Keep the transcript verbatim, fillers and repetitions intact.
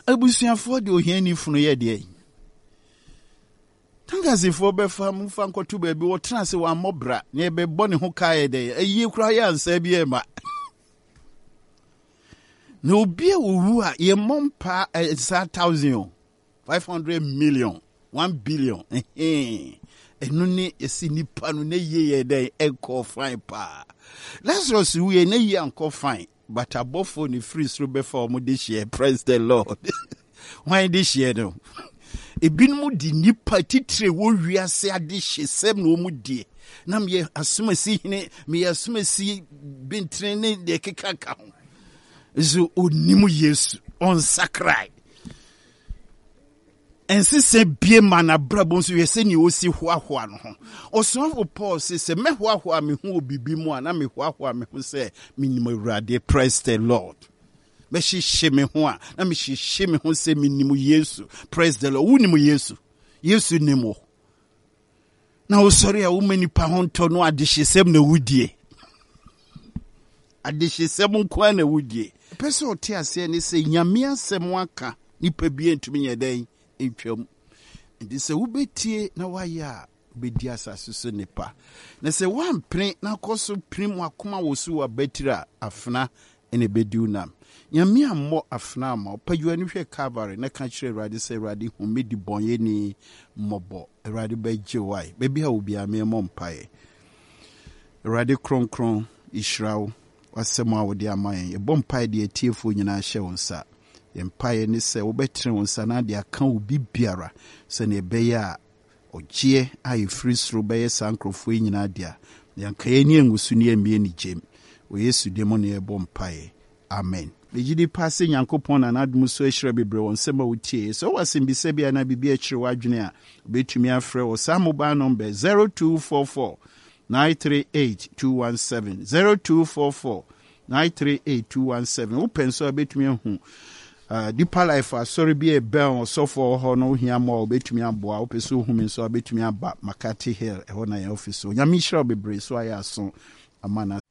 Abusuafo de ohiani funu ye de. Tangasifo be fam fa nkoto ba bi wo tena se wa mobra na be bone ho kae de ayi kura ya ansa bi e ma. Na obi e owu a ye mompa sa thousand five hundred million one billion eh enu ni esi nipa no na ye ye de enko fine pa. Lazarus we na ye enko fine but abofo ni free through before mo de share. Praise the Lord. Why this year no? Ebinmu di nipa titire wo wiase ade hyesem no mu die na me asomasi hene me asomasi bintre ne de kekaka ho zo onimu Yesu on sakrai ense se bie mana brabo nso yese ni osi hoahoa no ho osofo Paul se se me hoahoa me ho obibi mu ana me hoahoa me ho se minimo Awurade. Praise the Lord. Me shi me ho a na me shi me ho se minimu Yesu. Praise the Lord. Wunimu Yesu. Yesu nimo. Na osori a wumani pa ho nto no adehesem na wudie. Adehesem nko na wudie. Pese ote ase ne se nyame asem aka nipa bi entumi yeden entwam. Ndi se wubetie na waya bedi asase so nipa. Na se wampre na koso prim akoma wosu wa betira afna ene bediu nam. Nyame ammo afna ma opadwa ni hwe Calvary na ka kire Awurade se Awurade hu medi bonye ni mobo Awurade beje wai bebi ha obi ame mo mpae Awurade kron kron israel wasema wodi amayen ye bom mpae de atiefo nyina hye wonsa ye mpae ni se wobetre wonsa na de aka obi biara se ne beya ogie ayi free through beye sankrofo nyina dia yankaye ni engusu ni emie ni jem o Yesu demo ne bom mpae. Amen. Bejidi pase Nyankopon na nadum so ehire bebre won sema wutie so wasim bi se bia na bibi ehire wadwene a betumi afre wo sa mobile number zero two four four nine three eight two one seven zero two four four nine three eight two one seven open so betumi hu uh Deeper Life sorry be a bell so for ho no hia mo betumi aboa opeso hu mi so betumi aba Makati Hill e ho na office so nyame ehire bebre so aya so amana